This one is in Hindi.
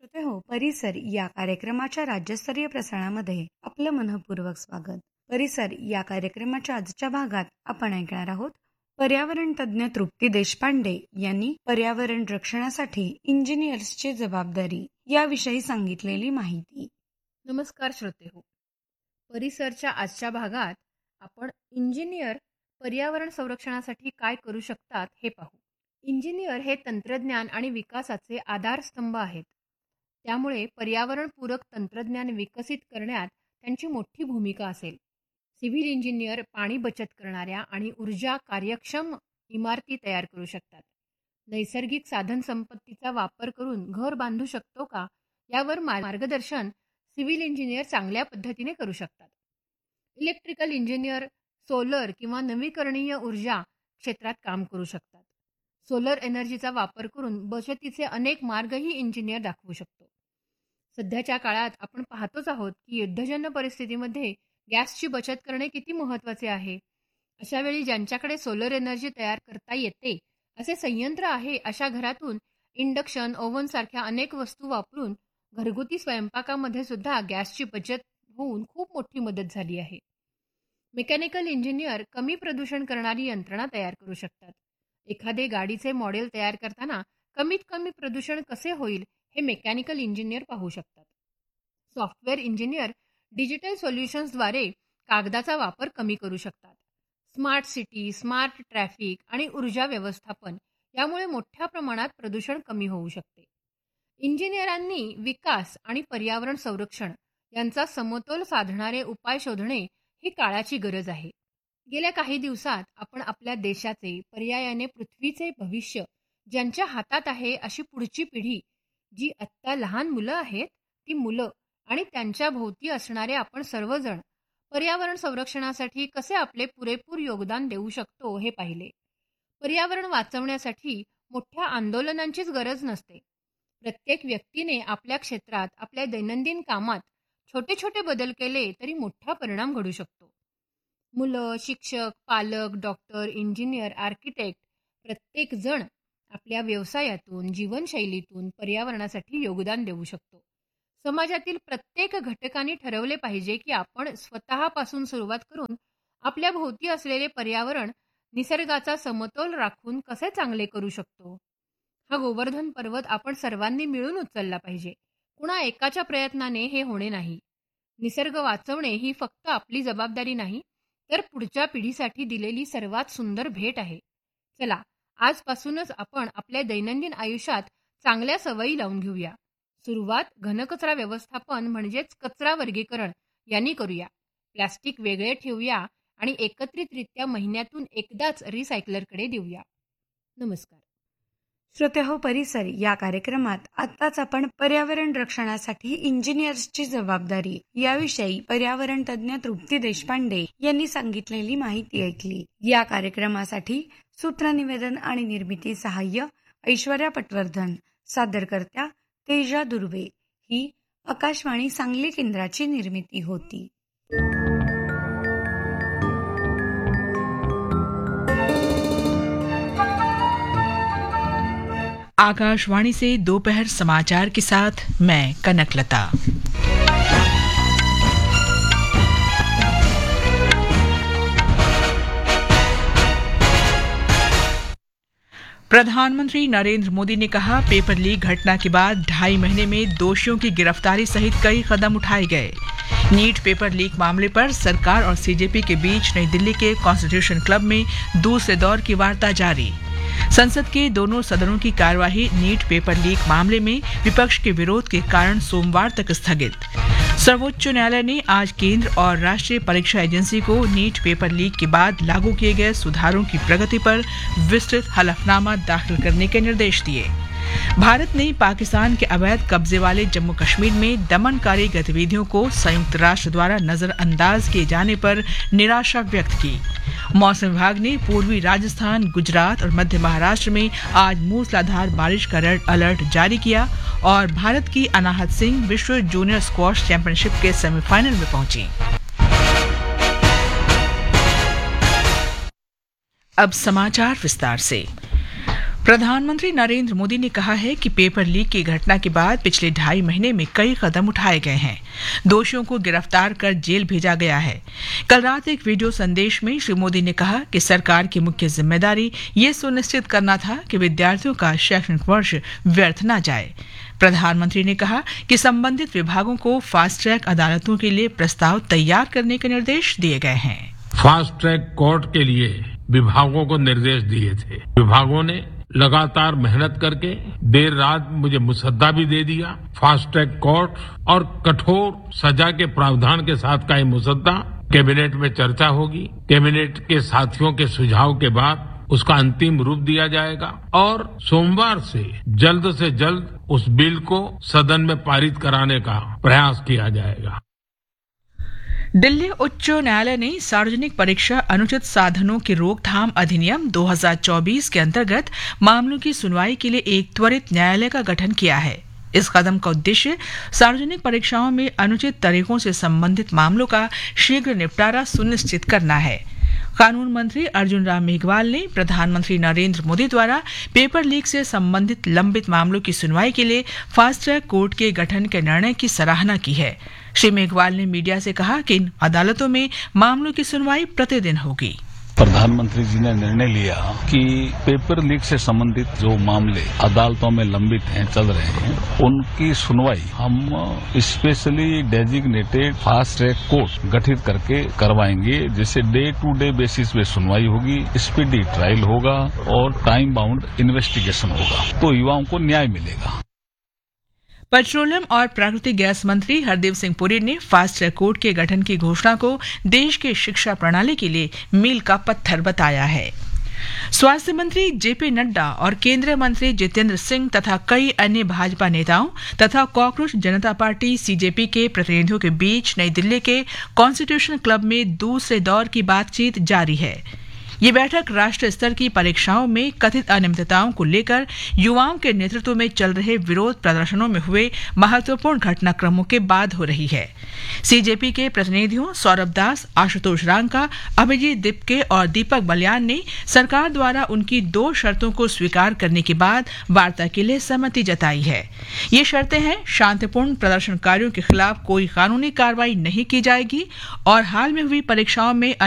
श्रोते हो, परिसर या कार्यक्रमाच्या राज्यस्तरीय प्रसारणामध्ये आपलं मनःपूर्वक स्वागत. परिसर या कार्यक्रमाच्या आजच्या भागात आपण ऐकणार आहोत पर्यावरण तज्ज्ञ तृप्ती देशपांडे यांनी पर्यावरण रक्षणासाठी इंजिनियर्सची जबाबदारी याविषयी सांगितलेली माहिती. नमस्कार श्रोते हो, परिसरच्या आजच्या भागात आपण इंजिनियर पर्यावरण संरक्षणासाठी काय करू शकतात हे पाहू. इंजिनियर हे तंत्रज्ञान आणि विकासाचे आधारस्तंभ आहेत. त्यामुळे पर्यावरणपूरक तंत्रज्ञान विकसित करण्यात त्यांची मोठी भूमिका असेल. सिव्हिल इंजिनियर पाणी बचत करणाऱ्या आणि ऊर्जा कार्यक्षम इमारती तयार करू शकतात. नैसर्गिक साधन संपत्तीचा वापर करून घर बांधू शकतो का यावर मार्गदर्शन सिव्हिल इंजिनियर चांगल्या पद्धतीने करू शकतात. इलेक्ट्रिकल इंजिनियर सोलर किंवा नवीकरणीय ऊर्जा क्षेत्रात काम करू शकतात. सोलर एनर्जीचा वापर करून बचतीचे अनेक मार्गही इंजिनियर दाखवू शकतो. सध्याच्या काळात आपण पाहतोच आहोत की युद्धजन्य परिस्थितीमध्ये गॅसची बचत करणे किती महत्त्वाचे आहे. अशा वेळी ज्यांच्याकडे सोलर एनर्जी तयार करता येते असे संयंत्र आहे, अशा घरातून इंडक्शन ओव्हन सारख्या अनेक वस्तू वापरून घरगुती स्वयंपाकामध्ये सुद्धा गॅसची बचत होऊन खूप मोठी मदत झाली आहे. मेकॅनिकल इंजिनियर कमी प्रदूषण करणारी यंत्रणा तयार करू शकतात. एखादे गाडीचे मॉडेल तयार करताना कमीत कमी प्रदूषण कसे होईल हे मेकॅनिकल इंजिनियर पाहू शकतात. सॉफ्टवेअर इंजिनियर डिजिटल सोल्युशन्सद्वारे कागदाचा वापर कमी करू शकतात. स्मार्ट सिटी, स्मार्ट ट्रॅफिक आणि ऊर्जा व्यवस्थापन यामुळे मोठ्या प्रमाणात प्रदूषण कमी होऊ शकते. इंजिनियरांनी विकास आणि पर्यावरण संरक्षण यांचा समतोल साधणारे उपाय शोधणे ही काळाची गरज आहे. गेल्या काही दिवसात आपण आपल्या देशाचे, पर्यायाने पृथ्वीचे भविष्य ज्यांच्या हातात आहे अशी पुढची पिढी, जी आत्ता लहान मुलं आहेत, ती मुलं आणि त्यांच्या भोवती असणारे आपण सर्वजण पर्यावरण संरक्षणासाठी कसे आपले पुरेपूर योगदान देऊ शकतो हे पाहिले. पर्यावरण वाचवण्यासाठी मोठ्या आंदोलनांचीच गरज नसते. प्रत्येक व्यक्तीने आपल्या क्षेत्रात, आपल्या दैनंदिन कामात छोटे छोटे बदल केले तरी मोठा परिणाम घडू शकतो. मुलं, शिक्षक, पालक, डॉक्टर, इंजिनियर, आर्किटेक्ट प्रत्येक जण आपल्या व्यवसायातून, जीवनशैलीतून पर्यावरणासाठी योगदान देऊ शकतो. समाजातील प्रत्येक घटकांनी ठरवले पाहिजे की आपण स्वतःपासून सुरुवात करून आपल्या भोवती असलेले पर्यावरण, निसर्गाचा समतोल राखून कसे चांगले करू शकतो. हा गोवर्धन पर्वत आपण सर्वांनी मिळून उचलला पाहिजे. कुणा एकाच्या प्रयत्नाने हे होणे नाही. निसर्ग वाचवणे ही फक्त आपली जबाबदारी नाही, तर पुढच्या पिढीसाठी दिलेली सर्वात सुंदर भेट आहे. चला, आजपासूनच आपण आपल्या दैनंदिन आयुष्यात चांगल्या सवयी लावून घेऊया. सुरुवात घनकचरा व्यवस्थापन म्हणजेच कचरा वर्गीकरण यांनी करूया. प्लास्टिक वेगळे ठेवूया आणि एकत्रितरित्या महिन्यातून एकदाच रिसायकलरकडे देऊया. नमस्कार. श्रोते हो, परिसर या कार्यक्रमात आत्ताच आपण पर्यावरण रक्षणासाठी इंजिनियर्सची जबाबदारी याविषयी पर्यावरण तज्ज्ञ तृप्ती देशपांडे यांनी सांगितलेली माहिती ऐकली. या कार्यक्रमासाठी सूत्रनिवेदन आणि निर्मिती सहाय्य ऐश्वर्या पटवर्धन, सादरकर्त्या तेजा दुर्वे. ही आकाशवाणी सांगली केंद्राची निर्मिती होती. आकाशवाणी से दोपहर समाचार के साथ मैं कनकलता। प्रधानमंत्री नरेंद्र मोदी ने कहा, पेपर लीक घटना के बाद 2.5 महीने में दोषियों की गिरफ्तारी सहित कई कदम उठाए गए। नीट पेपर लीक मामले पर सरकार और सीजेपी के बीच नई दिल्ली के कॉन्स्टिट्यूशन क्लब में दूसरे दौर की वार्ता जारी। संसद के दोनों सदनों की कार्यवाही नीट पेपर लीक मामले में विपक्ष के विरोध के कारण सोमवार तक स्थगित। सर्वोच्च न्यायालय ने आज केंद्र और राष्ट्रीय परीक्षा एजेंसी को नीट पेपर लीक के बाद लागू किए गए सुधारों की प्रगति पर विस्तृत हलफनामा दाखिल करने के निर्देश दिए। भारत ने पाकिस्तान के अवैध कब्जे वाले जम्मू कश्मीर में दमनकारी गतिविधियों को संयुक्त राष्ट्र द्वारा नजरअंदाज किए जाने पर निराशा व्यक्त की। मौसम विभाग ने पूर्वी राजस्थान, गुजरात और मध्य महाराष्ट्र में आज मूसलाधार बारिश का रेड अलर्ट जारी किया और भारत की अनाहत सिंह विश्व जूनियर स्क्वॉश चैंपियनशिप के सेमीफाइनल में पहुंची। अब समाचार विस्तार से। प्रधानमंत्री नरेंद्र मोदी ने कहा है कि पेपर लीक की घटना के बाद पिछले 2.5 महीने में कई कदम उठाए गए हैं। दोषियों को गिरफ्तार कर जेल भेजा गया है। कल रात एक वीडियो संदेश में श्री मोदी ने कहा कि सरकार की मुख्य जिम्मेदारी ये सुनिश्चित करना था कि विद्यार्थियों का शैक्षणिक वर्ष व्यर्थ न जाए। प्रधानमंत्री ने कहा कि संबंधित विभागों को फास्ट ट्रैक अदालतों के लिए प्रस्ताव तैयार करने के निर्देश दिए गए हैं। फास्ट ट्रैक कोर्ट के लिए विभागों को निर्देश दिए थे। विभागों ने लगातार मेहनत करके देर रात मुझे मुसद्दा भी दे दिया। फास्ट ट्रैक कोर्ट और कठोर सजा के प्रावधान के साथ का ये मुसद्दा कैबिनेट में चर्चा होगी। कैबिनेट के साथियों के सुझाव के बाद उसका अंतिम रूप दिया जाएगा और सोमवार से जल्द उस बिल को सदन में पारित कराने का प्रयास किया जाएगा। दिल्ली उच्च न्यायालय ने सार्वजनिक परीक्षा अनुचित साधनों की रोकथाम अधिनियम 2024 के अंतर्गत मामलों की सुनवाई के लिए एक त्वरित न्यायालय का गठन किया है। इस कदम का उद्देश्य सार्वजनिक परीक्षाओं में अनुचित तरीकों से संबंधित मामलों का शीघ्र निपटारा सुनिश्चित करना है। कानून मंत्री अर्जुन राम मेघवाल ने प्रधानमंत्री नरेंद्र मोदी द्वारा पेपर लीक से संबंधित लंबित मामलों की सुनवाई के लिए फास्ट ट्रैक कोर्ट के गठन के निर्णय की सराहना की है। श्री मेघवाल ने मीडिया से कहा कि इन अदालतों में मामलों की सुनवाई प्रतिदिन होगी। प्रधानमंत्री जी ने निर्णय लिया कि पेपर लीक से संबंधित जो मामले अदालतों में लंबित हैं, चल रहे हैं, उनकी सुनवाई हम specially designated fast track court गठित करके करवाएंगे, जिससे डे टू डे बेसिस पे सुनवाई होगी, स्पीडी ट्रायल होगा और टाइम बाउंड इन्वेस्टिगेशन होगा, तो युवाओं को न्याय मिलेगा। पेट्रोलियम और प्राकृतिक गैस मंत्री हरदीप सिंह पुरी ने फास्ट ट्रैक कोर्ट के गठन की घोषणा को देश की शिक्षा प्रणाली के लिए मील का पत्थर बताया है। स्वास्थ्य मंत्री जेपी नड्डा और केंद्रीय मंत्री जितेंद्र सिंह तथा कई अन्य भाजपा नेताओं तथा कॉकरोच जनता पार्टी सीजेपी के प्रतिनिधियों के बीच नई दिल्ली के कॉन्स्टिट्यूशन क्लब में दूसरे दौर की बातचीत जारी है। ये बैठक राष्ट्रीय स्तर की परीक्षाओं में कथित अनियमितताओं को लेकर युवाओं के नेतृत्व में चल रहे विरोध प्रदर्शनों में हुए महत्वपूर्ण घटनाक्रमों के बाद हो रही है। सीजेपी के प्रतिनिधियों सौरभ दास, आशुतोष रांका, अभिजीत दिपके और दीपक बलियान ने सरकार द्वारा उनकी 2 शर्तों को स्वीकार करने के बाद वार्ता के लिए सहमति जताई है। ये शर्तें हैं, शांतिपूर्ण प्रदर्शनकारियों के खिलाफ कोई कानूनी कार्रवाई नहीं की जाएगी और हाल में हुई परीक्षाओं में